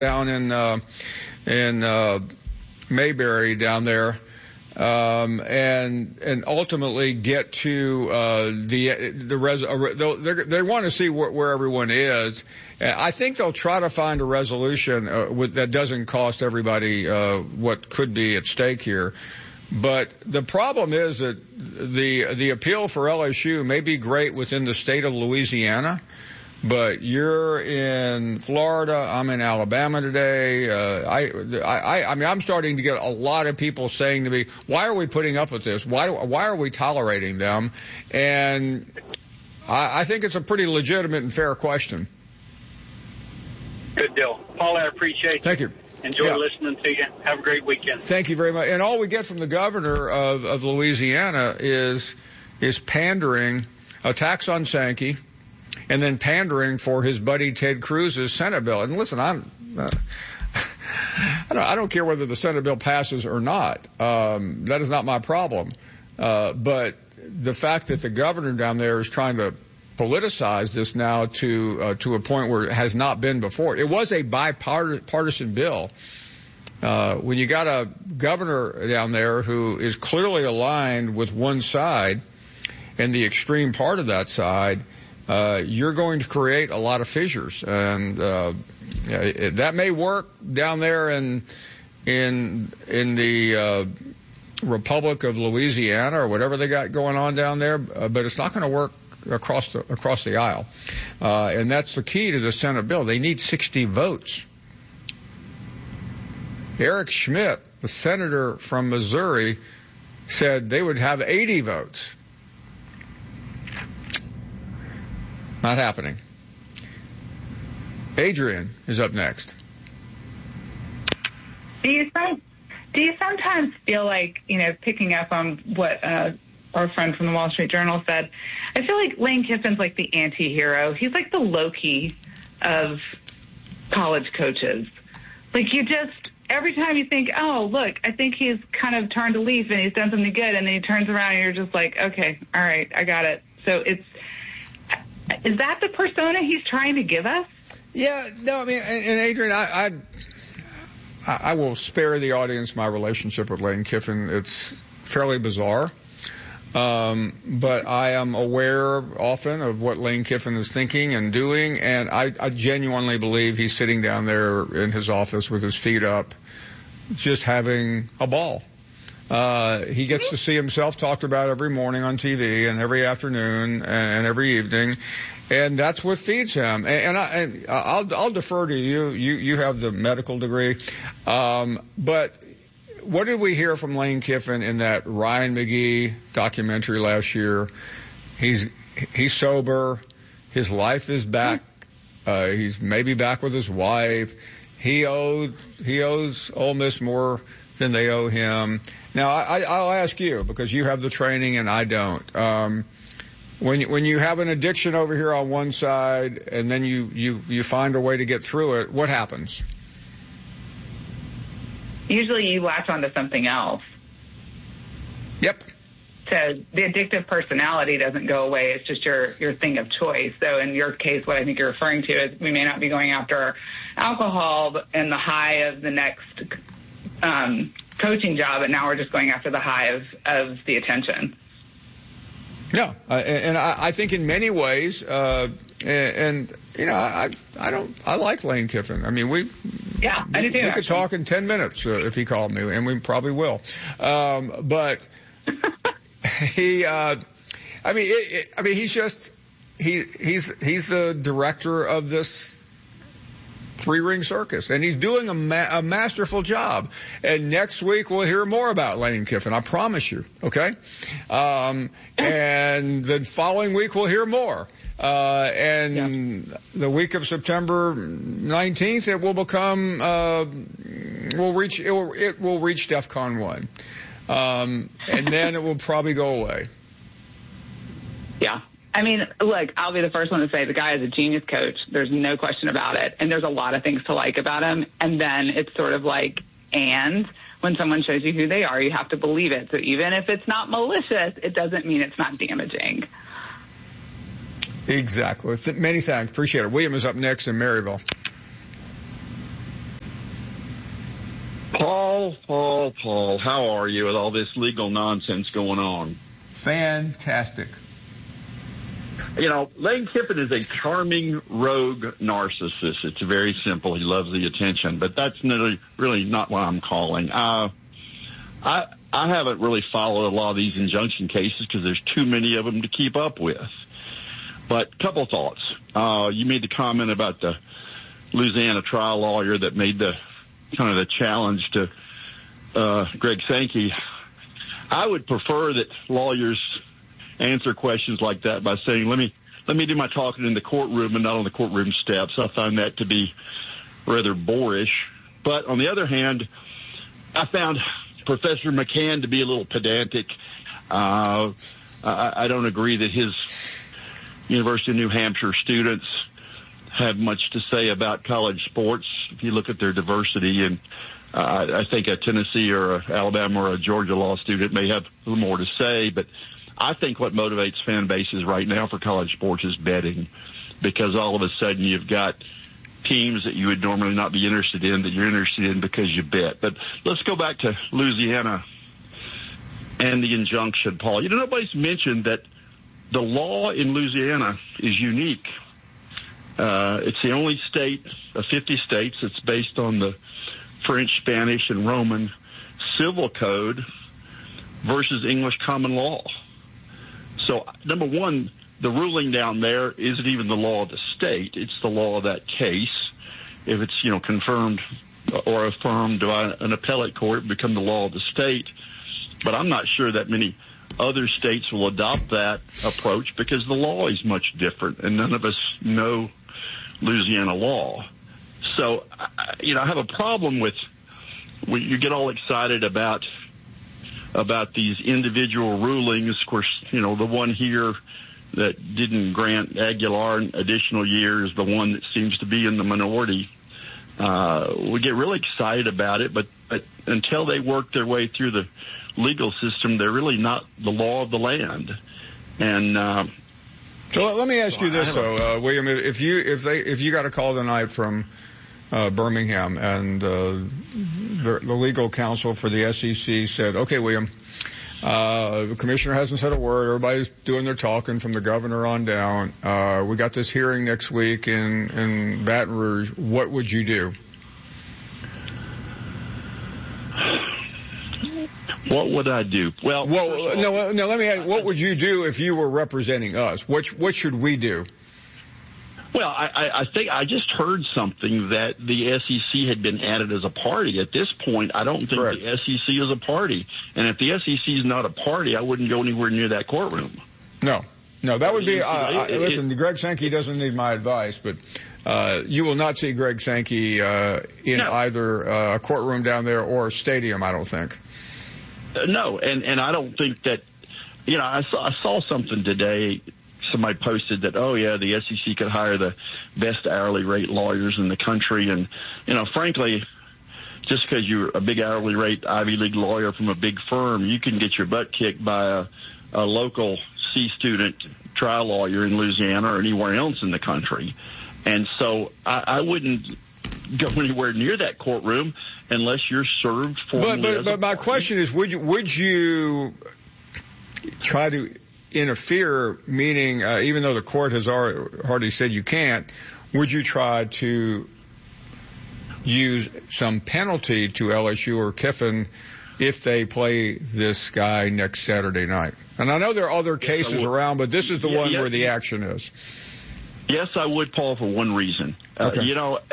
down in Mayberry down there, and ultimately get to they want to see where everyone is. I think they'll try to find a resolution that doesn't cost everybody what could be at stake here. But the problem is that the appeal for LSU may be great within the state of Louisiana, but you're in Florida, I'm in Alabama today. I mean, I'm starting to get a lot of people saying to me, why are we putting up with this? Why are we tolerating them? And I think it's a pretty legitimate and fair question. Good deal. Paul, I appreciate you. Thank you. Enjoy listening to you. Have a great weekend. Thank you very much. And all we get from the governor of Louisiana is pandering, attacks on Sankey, and then pandering for his buddy Ted Cruz's Senate bill. And listen, I don't care whether the Senate bill passes or not. That is not my problem. But the fact that the governor down there is trying to politicize this now to a point where it has not been before. It was a bipartisan bill. When you got a governor down there who is clearly aligned with one side and the extreme part of that side, you're going to create a lot of fissures, and that may work down there in the Republic of Louisiana or whatever they got going on down there, but it's not going to work across the aisle, and that's the key to the Senate bill. They need 60 votes. Eric Schmidt, the senator from Missouri, said they would have 80 votes. Not happening. Adrian is up next. Do you sometimes feel like, picking up on what our friend from the Wall Street Journal said, I feel like Lane Kiffin's like the anti-hero. He's like the Loki of college coaches. Like, every time you think, oh, look, I think he's kind of turned a leaf and he's done something good, and then he turns around and you're just like, okay, all right, I got it. So is that the persona he's trying to give us? Yeah, no, I mean, and Adrian, I will spare the audience my relationship with Lane Kiffin. It's fairly bizarre. But I am aware often of what Lane Kiffin is thinking and doing, and I genuinely believe he's sitting down there in his office with his feet up, just having a ball. He gets to see himself talked about every morning on TV and every afternoon and every evening, and that's what feeds him. And I'll defer to you. You have the medical degree, but what did we hear from Lane Kiffin in that Ryan McGee documentary last year? He's sober. His life is back. He's maybe back with his wife. He owes Ole Miss more than they owe him. Now, I'll ask you, because you have the training and I don't. When you have an addiction over here on one side and then you find a way to get through it, what happens? Usually you latch onto something else. Yep. So the addictive personality doesn't go away. It's just your thing of choice. So in your case, what I think you're referring to is we may not be going after alcohol and the high of the next coaching job, and now we're just going after the high of the attention. Yeah, and I think in many ways, I like Lane Kiffin. I mean, I do too. We could talk in 10 minutes if he called me, and we probably will. But he's the director of this three-ring circus, and he's doing a masterful job. And next week we'll hear more about Lane Kiffin, I promise you, okay? And the following week we'll hear more. The week of September 19th, it will become, it will reach DEFCON 1. And then it will probably go away. Yeah. I mean, look, I'll be the first one to say the guy is a genius coach. There's no question about it. And there's a lot of things to like about him. And then it's sort of like, and when someone shows you who they are, you have to believe it. So even if it's not malicious, it doesn't mean it's not damaging. Exactly. Many thanks. Appreciate it. William is up next in Maryville. Paul, how are you with all this legal nonsense going on? Fantastic. You know, Lane Kiffin is a charming rogue narcissist. It's very simple. He loves the attention, but that's really not what I'm calling. I haven't really followed a lot of these injunction cases because there's too many of them to keep up with. But a couple of thoughts. You made the comment about the Louisiana trial lawyer that made the kind of the challenge to Greg Sankey. I would prefer that lawyers answer questions like that by saying, let me do my talking in the courtroom and not on the courtroom steps. I find that to be rather boorish. But on the other hand, I found Professor McCann to be a little pedantic. I don't agree that his University of New Hampshire students have much to say about college sports if you look at their diversity. And I think a Tennessee or a Alabama or a Georgia law student may have a little more to say. But I think what motivates fan bases right now for college sports is betting, because all of a sudden you've got teams that you would normally not be interested in that you're interested in because you bet. But let's go back to Louisiana and the injunction, Paul. You know, nobody's mentioned that the law in Louisiana is unique. It's the only state of 50 states that's based on the French, Spanish, and Roman civil code versus English common law. So, number one, the ruling down there isn't even the law of the state. It's the law of that case. If it's, confirmed or affirmed by an appellate court, it become the law of the state. But I'm not sure that many other states will adopt that approach because the law is much different, and none of us know Louisiana law. So, I have a problem with when you get all excited about these individual rulings. Of course, the one here that didn't grant Aguilar an additional year is the one that seems to be in the minority. We get really excited about it, but until they work their way through the legal system, they're really not the law of the land. And so let me ask you this, though, William. If you got a call tonight from Birmingham and the legal counsel for the SEC said, "Okay, William, the commissioner hasn't said a word. Everybody's doing their talking from the governor on down. We got this hearing next week in Baton Rouge. What would you do?" What would I do? Well, no. Let me ask, what would you do if you were representing us? What should we do? Well, I think I just heard something that the SEC had been added as a party. At this point, I don't think Correct. The SEC is a party. And if the SEC is not a party, I wouldn't go anywhere near that courtroom. No, that would be, listen, Greg Sankey doesn't need my advice, but you will not see Greg Sankey in either a courtroom down there or a stadium, I don't think. No, and I don't think that, I saw something today. Somebody posted that, the SEC could hire the best hourly rate lawyers in the country. And, frankly, just because you're a big hourly rate Ivy League lawyer from a big firm, you can get your butt kicked by a local C student trial lawyer in Louisiana or anywhere else in the country. And so I wouldn't go anywhere near that courtroom unless you're served for. But my question is, would you try to interfere, meaning even though the court has already said you can't, would you try to use some penalty to LSU or Kiffin if they play this guy next Saturday night? And I know there are other cases around, but this is the one where the action is. Yes, I would, Paul, for one reason. Okay.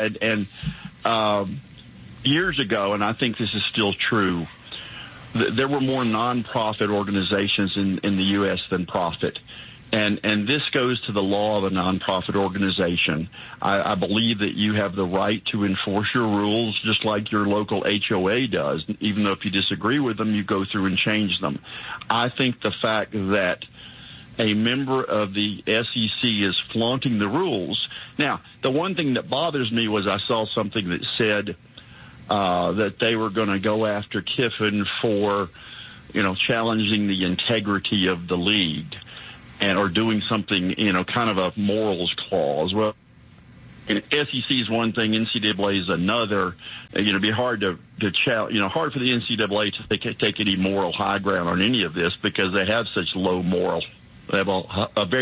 Years ago, and I think this is still true, there were more nonprofit organizations in the U.S. than profit. And this goes to the law of a nonprofit organization. I believe that you have the right to enforce your rules just like your local HOA does. Even though if you disagree with them, you go through and change them. I think the fact that a member of the SEC is flaunting the rules. Now, the one thing that bothers me was I saw something that said that they were going to go after Kiffin for, challenging the integrity of the league or doing something, kind of a morals clause. Well, And SEC is one thing, NCAA is another. It'd be hard to challenge, hard for the NCAA to take any moral high ground on any of this because they have such low moral. They have a very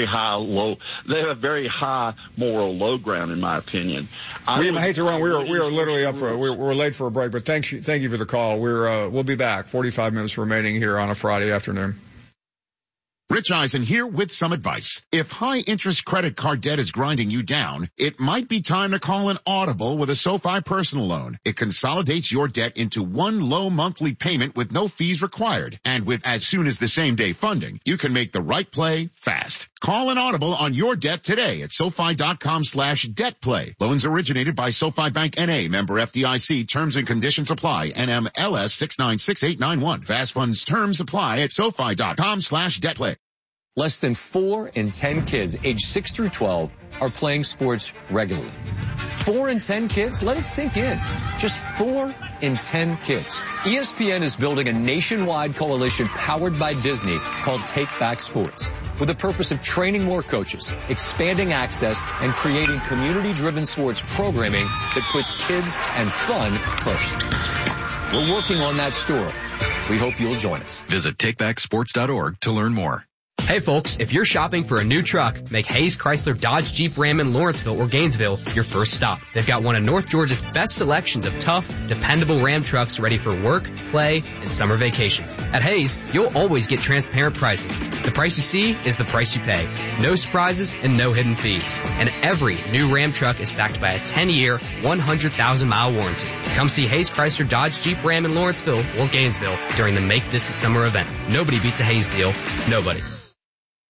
high moral low ground, in my opinion. I hate to run. We are literally up for we're late for a break, but thank you for the call. We'll be back. 45 minutes remaining here on a Friday afternoon. Rich Eisen here with some advice. If high-interest credit card debt is grinding you down, it might be time to call an Audible with a SoFi personal loan. It consolidates your debt into one low monthly payment with no fees required. And with as soon as the same-day funding, you can make the right play fast. Call an Audible on your debt today at SoFi.com/debtplay. Loans originated by SoFi Bank N.A. Member FDIC. Terms and conditions apply. NMLS 696891. Fast funds terms apply at SoFi.com/debtplay. Less than 4 in 10 kids aged 6 through 12 are playing sports regularly. 4 in 10 kids? Let it sink in. Just 4 in 10 kids. ESPN is building a nationwide coalition powered by Disney called Take Back Sports, with the purpose of training more coaches, expanding access, and creating community-driven sports programming that puts kids and fun first. We're working on that story. We hope you'll join us. Visit takebacksports.org to learn more. Hey folks, if you're shopping for a new truck, make Hayes Chrysler Dodge Jeep Ram in Lawrenceville or Gainesville your first stop. They've got one of North Georgia's best selections of tough, dependable Ram trucks ready for work, play, and summer vacations. At Hayes, you'll always get transparent pricing. The price you see is the price you pay. No surprises and no hidden fees. And every new Ram truck is backed by a 10-year, 100,000-mile warranty. Come see Hayes Chrysler Dodge Jeep Ram in Lawrenceville or Gainesville during the Make This a Summer event. Nobody beats a Hayes deal. Nobody.